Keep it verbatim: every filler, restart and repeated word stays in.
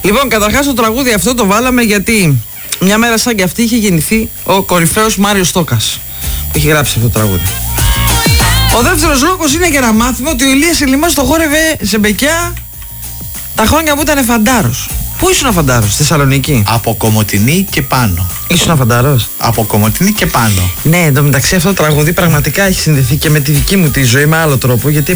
Λοιπόν, καταρχάς το τραγούδι αυτό το βάλαμε γιατί μια μέρα σαν και αυτή είχε γεννηθεί ο κορυφαίος Μάριος Στόκας που είχε γράψει αυτό το τραγούδι. Ο δεύτερος λόγος είναι για να μάθουμε ότι ο Ηλίας Ελιμάς το χόρευε σε Μπεκιά τα χρόνια που ήταν φαντάρος. Πού ήσουν φαντάρος, στη Θεσσαλονίκη? Από Κομοτηνή και πάνω. Ήσουν φαντάρος? Από Κομοτηνή και πάνω. Ναι, εντωμεταξύ αυτό το τραγούδι πραγματικά έχει συνδεθεί και με τη δική μου τη ζωή με άλλο τρόπο, γιατί